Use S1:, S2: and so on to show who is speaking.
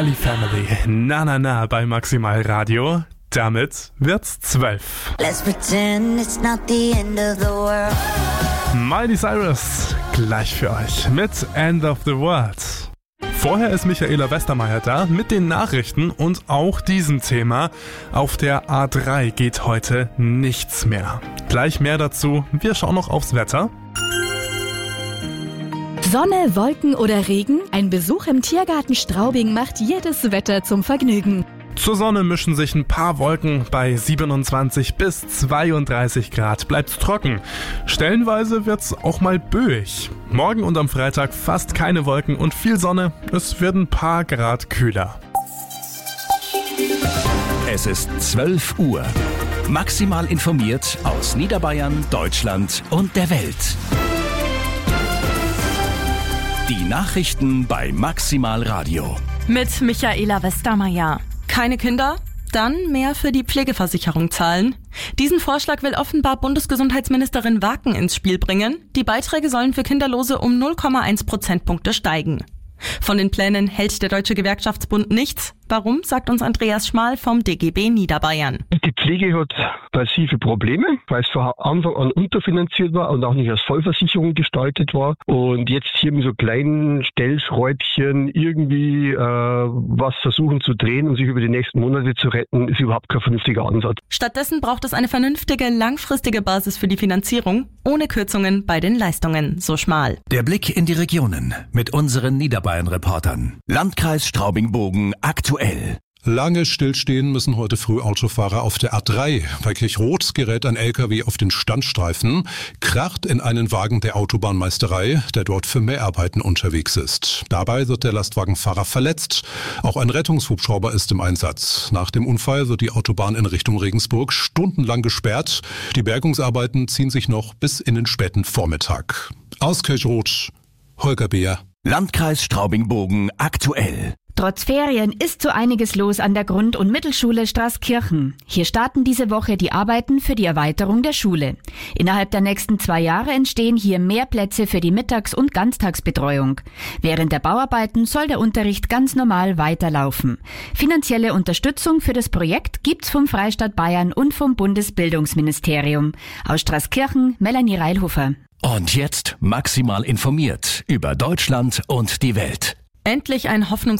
S1: Die Family, na na na bei Maximal Radio. Damit wird's 12.
S2: Let's pretend it's not the end of the world.
S1: Miley Cyrus, gleich für euch mit End of the World. Vorher ist Michaela Westermeier da mit den Nachrichten und auch diesem Thema. Auf der A3 geht heute nichts mehr. Gleich mehr dazu, wir schauen noch aufs Wetter.
S3: Sonne, Wolken oder Regen? Ein Besuch im Tiergarten Straubing macht jedes Wetter zum Vergnügen.
S1: Zur Sonne mischen sich ein paar Wolken. Bei 27 bis 32 Grad bleibt's trocken. Stellenweise wird's auch mal böig. Morgen und am Freitag fast keine Wolken und viel Sonne. Es wird ein paar Grad kühler.
S4: Es ist 12 Uhr. Maximal informiert aus Niederbayern, Deutschland und der Welt. Die Nachrichten bei Maximal Radio.
S5: Mit Michaela Westermeier. Keine Kinder? Dann mehr für die Pflegeversicherung zahlen. Diesen Vorschlag will offenbar Bundesgesundheitsministerin Waken ins Spiel bringen. Die Beiträge sollen für Kinderlose um 0,1 Prozentpunkte steigen. Von den Plänen hält der Deutsche Gewerkschaftsbund nichts. Warum, sagt uns Andreas Schmal vom DGB Niederbayern.
S6: Die Pflege hat massive Probleme, weil es von Anfang an unterfinanziert war und auch nicht als Vollversicherung gestaltet war. Und jetzt hier mit so kleinen Stellschräubchen irgendwie was versuchen zu drehen und sich über die nächsten Monate zu retten, ist überhaupt kein vernünftiger Ansatz.
S5: Stattdessen braucht es eine vernünftige, langfristige Basis für die Finanzierung, ohne Kürzungen bei den Leistungen, so Schmal.
S4: Der Blick in die Regionen mit unseren Niederbayern-Reportern. Landkreis Straubing-Bogen aktuell.
S7: Lange stillstehen müssen heute früh Autofahrer auf der A3. Bei Kirchrot gerät ein LKW auf den Standstreifen, kracht in einen Wagen der Autobahnmeisterei, der dort für Mäharbeiten unterwegs ist. Dabei wird der Lastwagenfahrer verletzt. Auch ein Rettungshubschrauber ist im Einsatz. Nach dem Unfall wird die Autobahn in Richtung Regensburg stundenlang gesperrt. Die Bergungsarbeiten ziehen sich noch bis in den späten Vormittag. Aus Kirchrot, Holger Beer.
S4: Landkreis Straubing-Bogen aktuell.
S3: Trotz Ferien ist so einiges los an der Grund- und Mittelschule Straßkirchen. Hier starten diese Woche die Arbeiten für die Erweiterung der Schule. Innerhalb der nächsten 2 Jahre entstehen hier mehr Plätze für die Mittags- und Ganztagsbetreuung. Während der Bauarbeiten soll der Unterricht ganz normal weiterlaufen. Finanzielle Unterstützung für das Projekt gibt's vom Freistaat Bayern und vom Bundesbildungsministerium. Aus Straßkirchen, Melanie Reilhofer.
S4: Und jetzt maximal informiert über Deutschland und die Welt.
S5: Endlich ein